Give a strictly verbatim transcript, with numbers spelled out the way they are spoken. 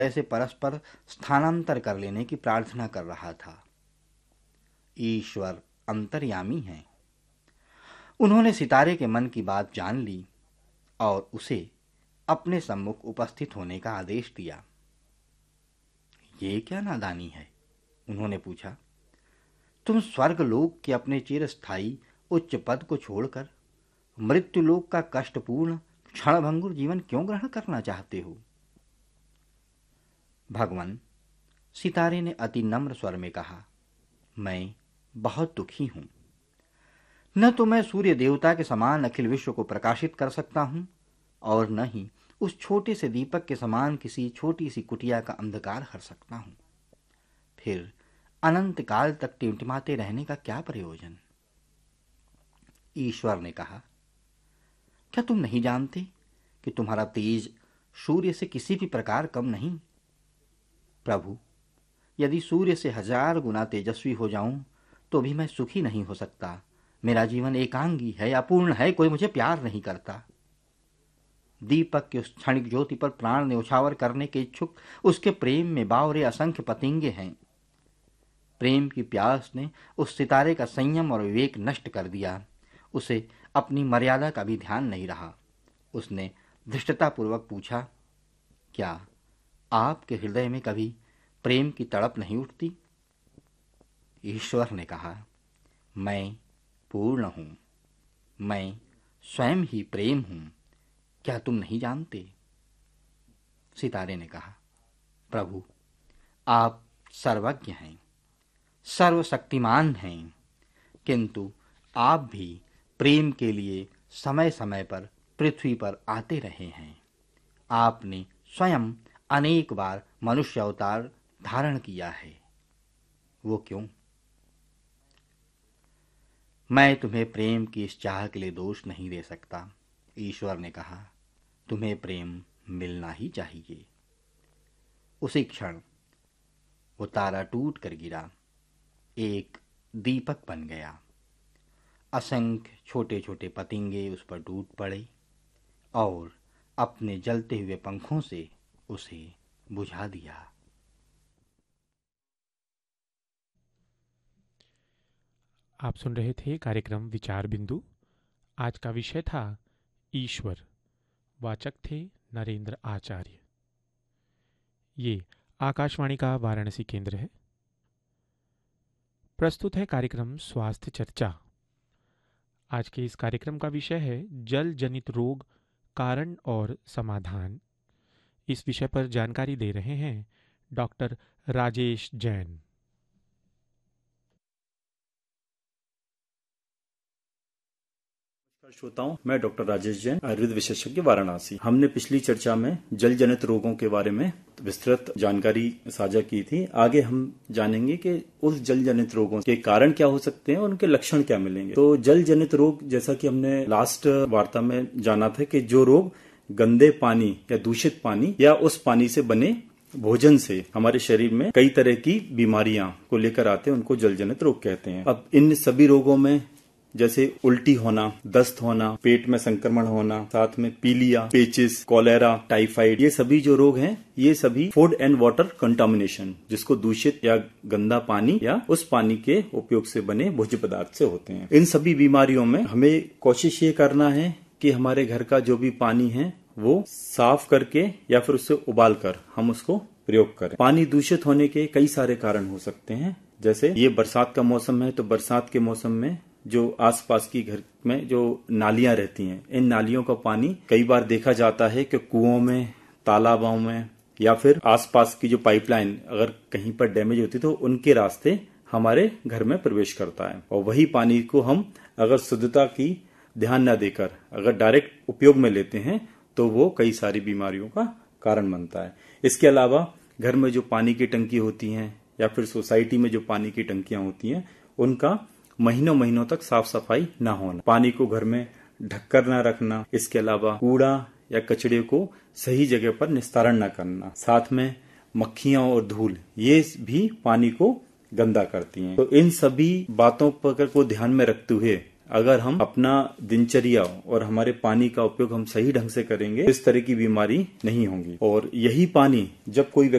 ऐसे परस्पर स्थानांतर कर लेने की प्रार्थना कर रहा था। ईश्वर अंतर्यामी हैं। उन्होंने सितारे के मन की बात जान ली और उसे अपने सम्मुख उपस्थित होने का आदेश दिया। ये क्या नादानी है? उन्होंने पूछा। तुम स्वर्गलोक के अपने चिरस्थायी उच्च पद को छोड़कर मृत्युलोक का कष्टपूर्ण क्षणभंगुर जीवन क्यों ग्रहण करना चाहते हो? भगवान, सितारे ने अति नम्र स्वर में कहा, मैं बहुत दुखी हूं। न तो मैं सूर्य देवता के समान अखिल विश्व को प्रकाशित कर सकता हूं और न ही उस छोटे से दीपक के समान किसी छोटी सी कुटिया का अंधकार हर सकता हूं। फिर अनंत काल तक टिमटिमाते रहने का क्या प्रयोजन? ईश्वर ने कहा, क्या तुम नहीं जानते कि तुम्हारा तेज सूर्य से किसी भी प्रकार कम नहीं? प्रभु, यदि सूर्य से हजार गुना तेजस्वी हो जाऊं तो भी मैं सुखी नहीं हो सकता। मेरा जीवन एकांगी है, अपूर्ण है, कोई मुझे प्यार नहीं करता। दीपक के उस क्षणिक ज्योति पर प्राण न्यौछावर करने के इच्छुक उसके प्रेम में बावरे असंख्य पतंगे हैं। प्रेम की प्यास ने उस सितारे का संयम और विवेक नष्ट कर दिया। उसे अपनी मर्यादा का भी ध्यान नहीं रहा। उसने धृष्टतापूर्वक पूछा, क्या आपके हृदय में कभी प्रेम की तड़प नहीं उठती? ईश्वर ने कहा, मैं पूर्ण हूं, मैं स्वयं ही प्रेम हूं। क्या तुम नहीं जानते? सितारे ने कहा, प्रभु, आप सर्वज्ञ हैं, सर्वशक्तिमान हैं, किंतु आप भी प्रेम के लिए समय समय पर पृथ्वी पर आते रहे हैं। आपने स्वयं अनेक बार मनुष्य अवतार धारण किया है। वो क्यों? मैं तुम्हें प्रेम की इस चाह के लिए दोष नहीं दे सकता। ईश्वर ने कहा, तुम्हें प्रेम मिलना ही चाहिए। उसी क्षण वो तारा टूट कर गिरा, एक दीपक बन गया। असंख्य छोटे छोटे पतंगे उस पर टूट पड़े और अपने जलते हुए पंखों से उसे बुझा दिया। आप सुन रहे थे कार्यक्रम विचार बिंदु। आज का विषय था ईश्वर। वाचक थे नरेंद्र आचार्य। ये आकाशवाणी का वाराणसी केंद्र है। प्रस्तुत है कार्यक्रम स्वास्थ्य चर्चा। आज के इस कार्यक्रम का विषय है जल जनित रोग, कारण और समाधान। इस विषय पर जानकारी दे रहे हैं डॉक्टर राजेश जैन। श्रोताओं, मैं डॉक्टर राजेश जैन, आयुर्वेद विशेषज्ञ, वाराणसी। हमने पिछली चर्चा में जल जनित रोगों के बारे में विस्तृत जानकारी साझा की थी। आगे हम जानेंगे कि उस जल जनित रोगों के कारण क्या हो सकते हैं और उनके लक्षण क्या मिलेंगे। तो जल जनित रोग, जैसा कि हमने लास्ट वार्ता में जाना था, कि जो रोग गंदे पानी या दूषित पानी या उस पानी से बने भोजन से हमारे शरीर में कई तरह की बीमारियां को लेकर आते हैं, उनको जल जनित रोग कहते हैं। अब इन सभी रोगों में जैसे उल्टी होना, दस्त होना, पेट में संक्रमण होना, साथ में पीलिया, पेचिस, कोलेरा, टाइफाइड, ये सभी जो रोग हैं, ये सभी फूड एंड वाटर कंटामिनेशन, जिसको दूषित या गंदा पानी या उस पानी के उपयोग से बने भोज्य पदार्थ से होते हैं। इन सभी बीमारियों में हमें कोशिश ये करना है कि हमारे घर का जो भी पानी है वो साफ करके या फिर उससे उबाल कर हम उसको प्रयोग करें। पानी दूषित होने के कई सारे कारण हो सकते हैं। जैसे ये बरसात का मौसम है, तो बरसात के मौसम में जो आसपास की घर में जो नालियां रहती हैं, इन नालियों का पानी कई बार देखा जाता है कि कुओं में, तालाबों में या फिर आसपास की जो पाइपलाइन अगर कहीं पर डैमेज होती तो उनके रास्ते हमारे घर में प्रवेश करता है। और वही पानी को हम अगर शुद्धता की ध्यान न देकर अगर डायरेक्ट उपयोग में लेते हैं तो वो कई सारी बीमारियों का कारण बनता है। इसके अलावा घर में जो पानी की टंकी होती हैं या फिर सोसाइटी में जो पानी की टंकियां होती हैं, उनका महीनों महीनों तक साफ सफाई न होना, पानी को घर में ढककर न रखना, इसके अलावा कूड़ा या कचड़े को सही जगह पर निस्तारण न करना, साथ में मक्खियां और धूल, ये भी पानी को गंदा करती हैं। तो इन सभी बातों पर को ध्यान में रखते हुए अगर हम अपना दिनचर्या और हमारे पानी का उपयोग हम सही ढंग से करेंगे, इस तरह की बीमारी नहीं होंगी। और यही पानी जब कोई